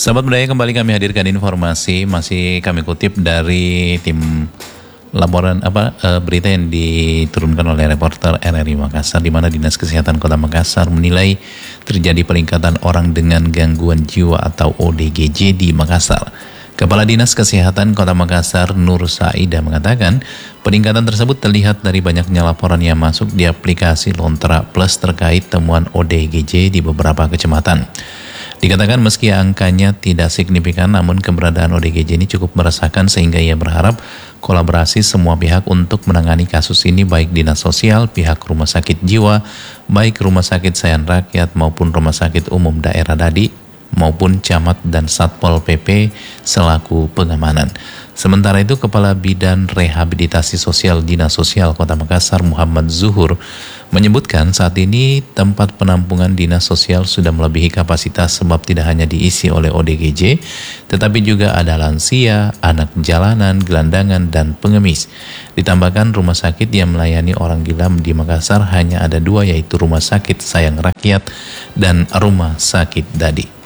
Sahabat Budaya, kembali kami hadirkan informasi, masih kami kutip dari tim laporan berita yang diturunkan oleh reporter RRI Makassar, di mana Dinas Kesehatan Kota Makassar menilai terjadi peningkatan orang dengan gangguan jiwa atau ODGJ di Makassar. Kepala Dinas Kesehatan Kota Makassar Nur Saida mengatakan peningkatan tersebut terlihat dari banyaknya laporan yang masuk di aplikasi Lontra Plus terkait temuan ODGJ di beberapa kecamatan. Dikatakan meski angkanya tidak signifikan, namun keberadaan ODGJ ini cukup meresahkan sehingga ia berharap kolaborasi semua pihak untuk menangani kasus ini, baik dinas sosial, pihak rumah sakit jiwa, baik rumah sakit Sayan Rakyat maupun rumah sakit umum daerah Dadi, maupun camat dan Satpol PP selaku pengamanan. Sementara itu, Kepala Bidan Rehabilitasi Sosial Dinas Sosial Kota Makassar Muhammad Zuhur menyebutkan saat ini tempat penampungan dinas sosial sudah melebihi kapasitas sebab tidak hanya diisi oleh ODGJ, tetapi juga ada lansia, anak jalanan, gelandangan, dan pengemis. Ditambahkan rumah sakit yang melayani orang gila di Makassar hanya ada 2, yaitu Rumah Sakit Sayang Rakyat dan Rumah Sakit Dadi.